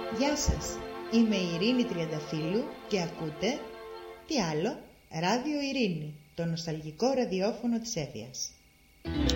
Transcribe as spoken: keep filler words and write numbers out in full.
Γεια σας, είμαι η Ειρήνη Τριανταφύλου και ακούτε τι άλλο, Ράδιο Ειρήνη, το νοσταλγικό ραδιόφωνο της Εύβοιας.